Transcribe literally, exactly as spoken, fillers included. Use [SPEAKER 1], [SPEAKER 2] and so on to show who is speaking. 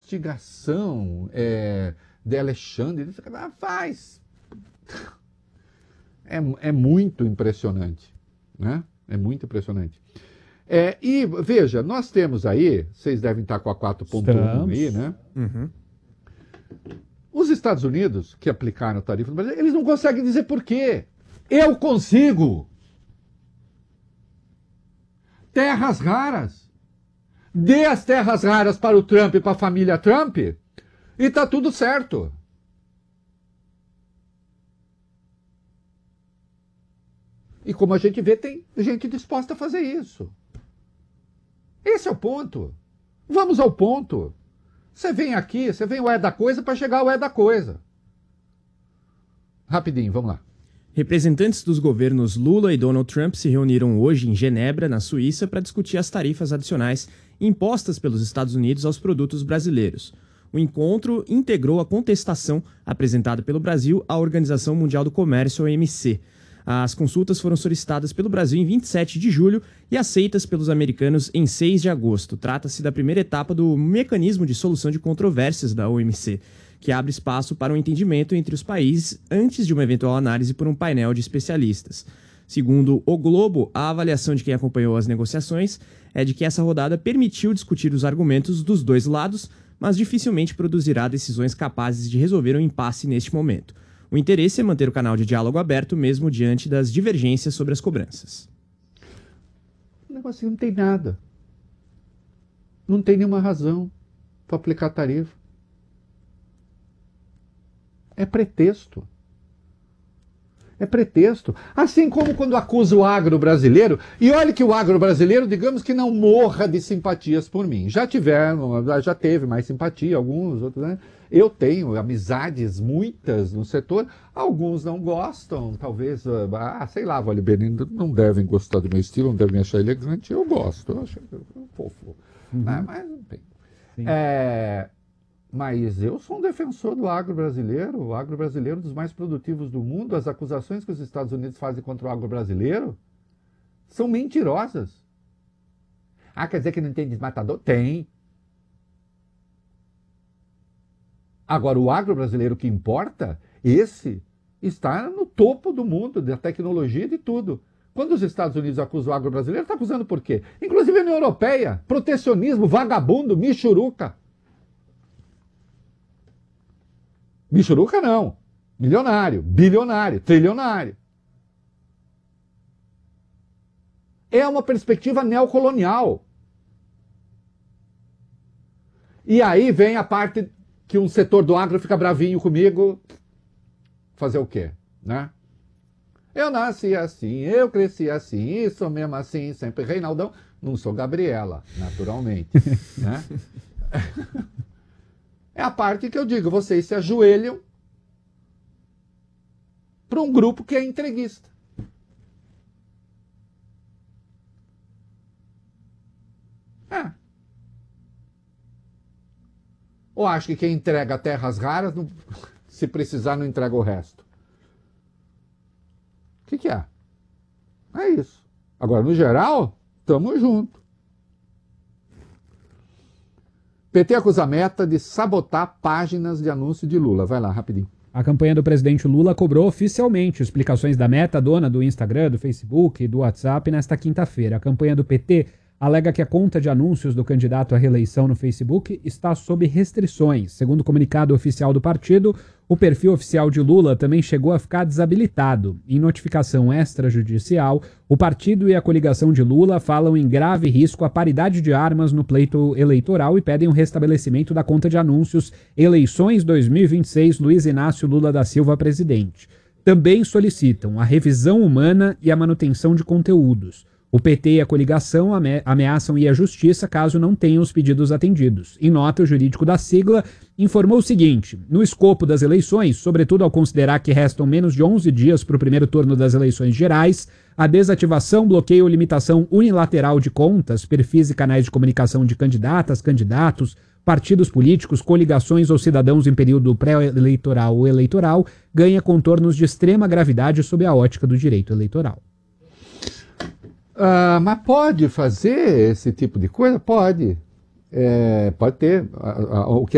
[SPEAKER 1] investigação é, de Alexandre. Ah, faz. É, é muito impressionante, né? É muito impressionante. É, e, veja, nós temos aí, vocês devem estar com a quatro ponto um aí, né?
[SPEAKER 2] Uhum.
[SPEAKER 1] Os Estados Unidos, que aplicaram a tarifa no Brasil, eles não conseguem dizer por quê. Eu consigo. Terras raras. Dê as terras raras para o Trump e para a família Trump e está tudo certo. E como a gente vê, tem gente disposta a fazer isso. Esse é o ponto. Vamos ao ponto. Você vem aqui, você vem o é da coisa para chegar ao é da coisa. Rapidinho, vamos lá.
[SPEAKER 2] Representantes dos governos Lula e Donald Trump se reuniram hoje em Genebra, na Suíça, para discutir as tarifas adicionais impostas pelos Estados Unidos aos produtos brasileiros. O encontro integrou a contestação apresentada pelo Brasil à Organização Mundial do Comércio, O M C. As consultas foram solicitadas pelo Brasil em vinte e sete de julho e aceitas pelos americanos em seis de agosto. Trata-se da primeira etapa do mecanismo de solução de controvérsias da O M C, que abre espaço para um entendimento entre os países antes de uma eventual análise por um painel de especialistas. Segundo o Globo, a avaliação de quem acompanhou as negociações é de que essa rodada permitiu discutir os argumentos dos dois lados, mas dificilmente produzirá decisões capazes de resolver o impasse neste momento. O interesse é manter o canal de diálogo aberto, mesmo diante das divergências sobre as cobranças.
[SPEAKER 1] O negócio não tem nada. Não tem nenhuma razão para aplicar a tarifa. É pretexto. É pretexto. Assim como quando acusa o agro brasileiro, e olha que o agro brasileiro, digamos que não morra de simpatias por mim. Já tiveram, já teve mais simpatia, alguns, outros, né? Eu tenho amizades, muitas no setor, alguns não gostam, talvez, ah, sei lá, Vale Benino, não devem gostar do meu estilo, não devem achar elegante, eu gosto, eu acho fofo, uhum. né? Mas não tem. É, mas eu sou um defensor do agro brasileiro, o agro brasileiro dos mais produtivos do mundo. As acusações que os Estados Unidos fazem contra o agro brasileiro são mentirosas. Ah, quer dizer que não tem desmatador? Tem. Agora, o agro brasileiro que importa, esse está no topo do mundo, da tecnologia e de tudo. Quando os Estados Unidos acusam o agro brasileiro, está acusando por quê? Inclusive a União Europeia, protecionismo, vagabundo, michuruca. Michuruca não, milionário, bilionário, trilionário. É uma perspectiva neocolonial. E aí vem a parte que um setor do agro fica bravinho comigo, fazer o quê, né? Eu nasci assim, eu cresci assim, e sou mesmo assim, sempre Reinaldão. Não sou Gabriela, naturalmente, né? É a parte que eu digo, vocês se ajoelham para um grupo que é entreguista. É. Ou acho que quem entrega terras raras, não, se precisar, não entrega o resto? O que, que é? É isso. Agora, no geral, tamo junto. P T acusa a Meta de sabotar páginas de anúncio de Lula. Vai lá, rapidinho.
[SPEAKER 3] A campanha do presidente Lula cobrou oficialmente explicações da Meta, dona do Instagram, do Facebook e do WhatsApp, nesta quinta-feira. A campanha do P T alega que a conta de anúncios do candidato à reeleição no Facebook está sob restrições. Segundo o comunicado oficial do partido, o perfil oficial de Lula também chegou a ficar desabilitado. Em notificação extrajudicial, o partido e a coligação de Lula falam em grave risco à paridade de armas no pleito eleitoral e pedem o restabelecimento da conta de anúncios Eleições dois mil e vinte e seis Luiz Inácio Lula da Silva presidente. Também solicitam a revisão humana e a manutenção de conteúdos. O P T e a coligação ame- ameaçam ir à justiça caso não tenham os pedidos atendidos. Em nota, o jurídico da sigla informou o seguinte: no escopo das eleições, sobretudo ao considerar que restam menos de onze dias para o primeiro turno das eleições gerais, a desativação, bloqueio ou limitação unilateral de contas, perfis e canais de comunicação de candidatas, candidatos, partidos políticos, coligações ou cidadãos em período pré-eleitoral ou eleitoral ganha contornos de extrema gravidade sob a ótica do direito eleitoral.
[SPEAKER 1] Uh, mas pode fazer esse tipo de coisa? Pode. É, pode ter. A, a, o que